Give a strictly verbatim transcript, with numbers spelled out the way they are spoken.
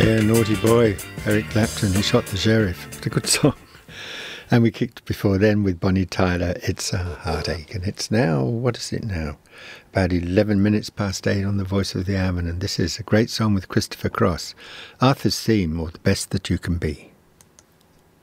Yeah, Naughty Boy, Eric Clapton, he shot the sheriff. It's a good song. And we kicked before then with Bonnie Tyler, It's a Heartache. And it's now, what is it now? About eleven minutes past eight on the Voice of the Avon. And this is a great song with Christopher Cross. Arthur's Theme, or The Best That You Can Be.